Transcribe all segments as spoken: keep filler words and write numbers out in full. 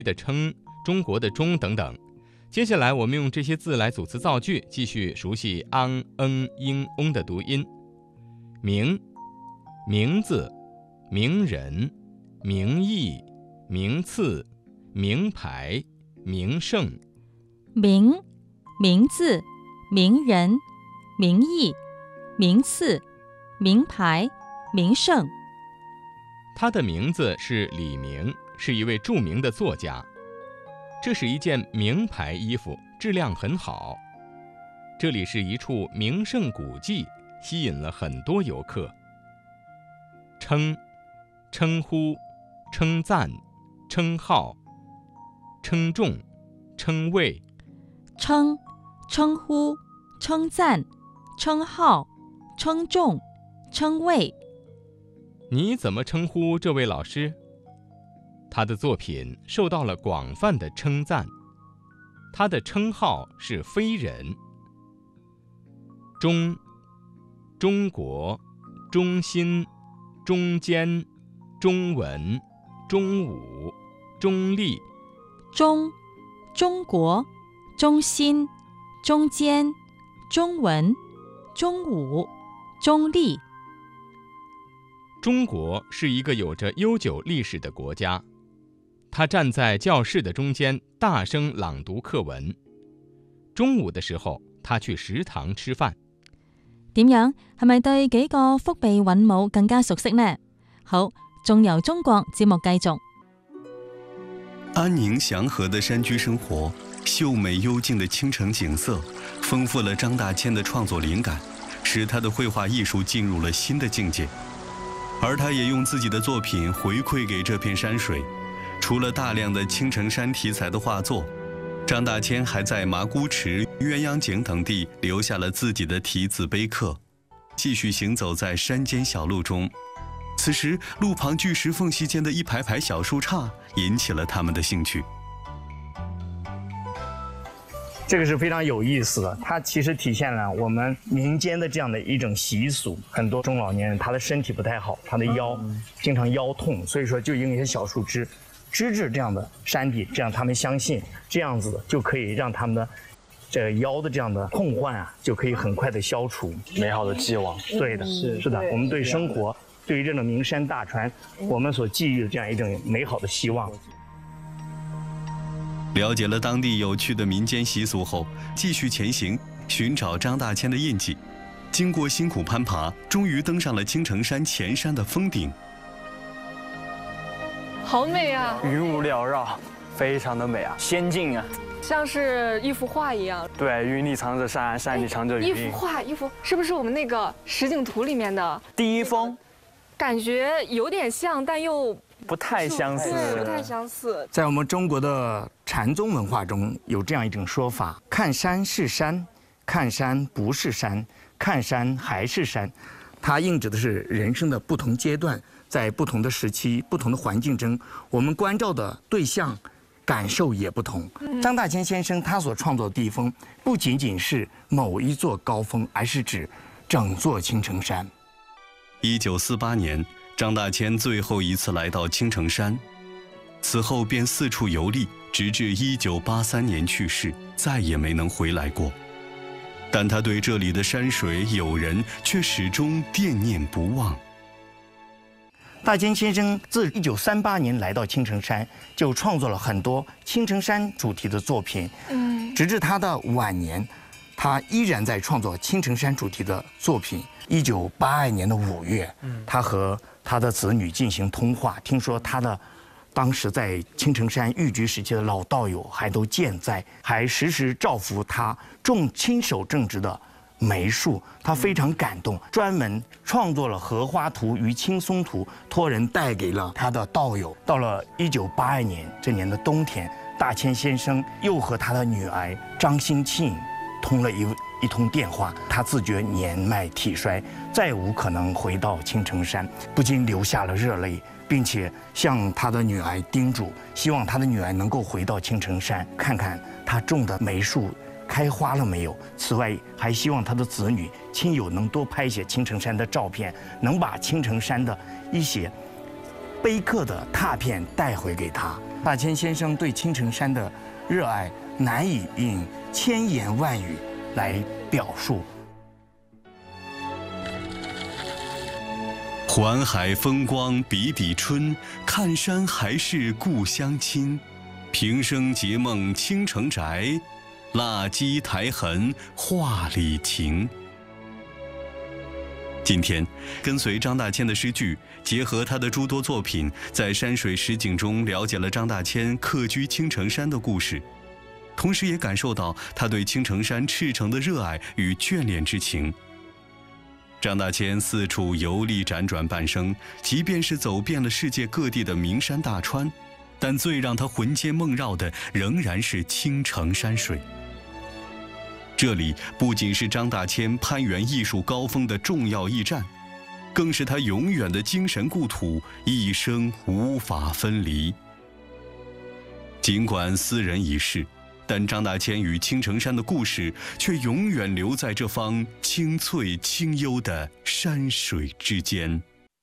的称、中国的中等等。接下来我们用这些字来组词造句，继续熟悉 ang、eng、ing、ong 的读音。名，名字、名人、名义、名次、名牌、名胜。 名，名字、名人、名义、名次、名牌、名胜。 他的名字是李明，是一位著名的作家。这是一件名牌衣服，质量很好。这里是一处名胜古迹，吸引了很多游客。称，称呼、称赞、称号、称重、称谓。 称，称呼、称赞、称号、称重、称谓。 你怎么称呼这位老师？他的作品受到了广泛的称赞，他的称号是非人。中，中国、中心、中间、中文、中武、中立。 中，中国、中心、中间、中文、中武、中立。 中国是一个有着悠久歷史的國家，他站在教室的中間，大聲朗讀課文。中午的時候，他去食堂吃飯。 點樣？係咪對幾個腹地韻母更加熟悉呢？好，仲由中國節目繼續。 安寧祥和的山居生活，秀美幽靜的清城景色，豐富了張大千的創作靈感，使他的繪畫藝術進入了新的境界。而他也用自己的作品回饋給這片山水。除了大量的青城山題材的畫作，張大千還在麻姑池、鴛鴦井等地留下了自己的題字碑刻，繼續行走在山間小路中。此時，路旁巨石縫隙間的一排排小樹杈引起了他們的興趣。 这个是非常有意思的，它其实体现了我们民间的这样的一种习俗。很多中老年人他的身体不太好，他的腰经常腰痛，所以说就用一些小树枝支持这样的山地，这样他们相信这样子就可以让他们的这个腰的这样的痛患啊，就可以很快的消除。 美好的寄望， 对的，是是的，我们对生活，对于这种名山大川，我们所寄予的这样一种美好的希望。 了解了当地有趣的民间习俗后，继续前行，寻找张大千的印记。经过辛苦攀爬，终于登上了青城山前山的峰顶。 好美啊！ 云雾缭绕，非常的美啊，仙境啊， 像是一幅画一样。 对，云里藏着山，山里藏着云。 一幅画，一幅是不是我们那个实景图里面的第一峰？ 感觉有点像，但又不太相似， 不太相似。 在我们中国的禅宗文化中有这样一种说法：看山是山，看山不是山，看山还是山。它映指的是人生的不同阶段，在不同的时期、不同的环境中，我们关照的对象、感受也不同。张大千先生他所创作的地峰，不仅仅是某一座高峰，而是指整座青城山。 一九四八年，张大千最后一次来到青城山，此后便四处游历，直至一九八三年去世，再也没能回来过。但他对这里的山水友人却始终惦念不忘。 大千先生自一九三八年来到青城山，就创作了很多青城山主题的作品。嗯，直至他的晚年，他依然在创作青城山主题的作品。一九八二年的五月，他和他的子女进行通话，听说他的当时在青城山寓居时期的老道友还都健在，还时时照拂他种亲手种植的梅树，他非常感动，专门创作了荷花图与青松图，托人带给了他的道友。到了一九八二年这年的冬天，大千先生又和他的女儿张新庆通了一一通电话，他自觉年迈体衰，再无可能回到青城山，不禁流下了热泪，并且向他的女儿叮嘱，希望他的女儿能够回到青城山，看看他种的梅树开花了没有。此外，还希望他的子女亲友能多拍些青城山的照片，能把青城山的一些碑刻的拓片带回给他。 大千先生对青城山的热爱难以用千言万语来表述。 环海风光比抵春，看山还是故乡亲。平生结梦青城宅，蜡鸡苔痕画里情。今天，跟随张大千的诗句，结合他的诸多作品，在山水实景中了解了张大千客居青城山的故事，同时也感受到他对青城山赤诚的热爱与眷恋之情。张大千四处游历辗转半生，即便是走遍了世界各地的名山大川，但最让他魂牵梦绕的仍然是青城山水。这里不仅是张大千攀援艺术高峰的重要驿站，更是他永远的精神故土，一生无法分离。尽管斯人已逝，但张大千与青城山的故事却永远留在这方清脆清幽的山水之间。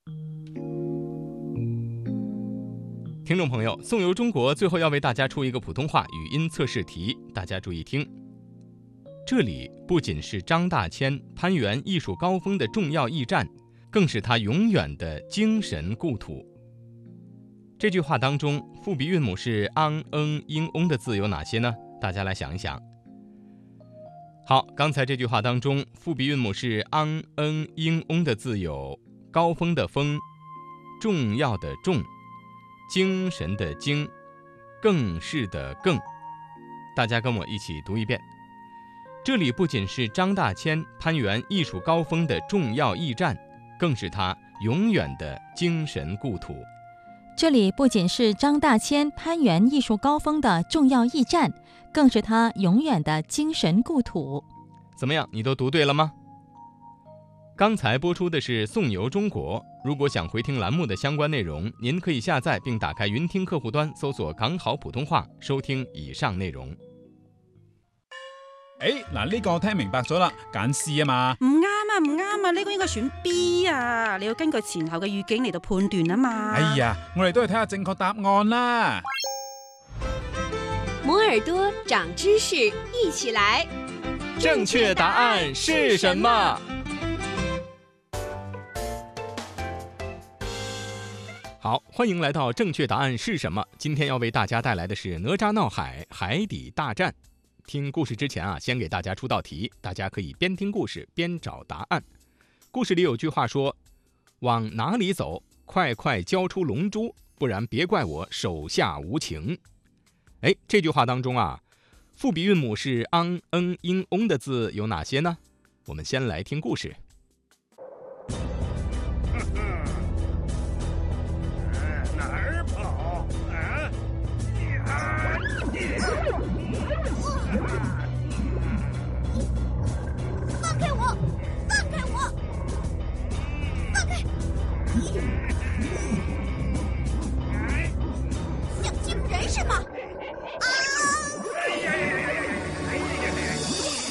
听众朋友，颂游中国最后要为大家出一个普通话语音测试题，大家注意听。这里不仅是张大千攀援艺术高峰的重要驿站，更是他永远的精神故土。这句话当中，复鼻韵母是 ang、eng、ing、ong 的字有哪些呢？大家来想一想。好，刚才这句话当中，复鼻韵母是 ang、eng、ing、ong 的字有高峰的峰、重要的重、精神的精、更是的更。大家跟我一起读一遍。这里不仅是张大千攀援艺术高峰的重要驿站，更是他永远的精神故土。 这里不仅是张大千攀援艺术高峰的重要驿站，更是他永远的精神故土。 怎么样，你都读对了吗？刚才播出的是《颂游中国》，如果想回听栏目的相关内容，您可以下载并打开云听客户端，搜索港好普通話，收聽以上內容。 誒，嗱呢個我聽明白咗啦，揀 C 啊嘛。 唔啱啊，唔啱啊，呢個應該選 B 啊，你要根據前後嘅語境嚟到判斷啊嘛。 哎呀，我哋都係睇下正確答案啦。 摩耳朵長知識，一起來。 正確答案是什麼？好，歡迎來到正確答案是什麼？今天要為大家帶來的是哪吒鬧海海底大戰。聽故事之前啊，先給大家出道題，大家可以邊聽故事邊找答案。故事裡有句話說：往哪裡走？快快交出龍珠，不然別怪我手下無情。哎，這句話當中啊，复鼻韻母是 ang、eng、ing、ong 的字有哪些呢？我們先來聽故事。 哪兒跑啊？ 放開我！放開我！放開！想驚人是嗎？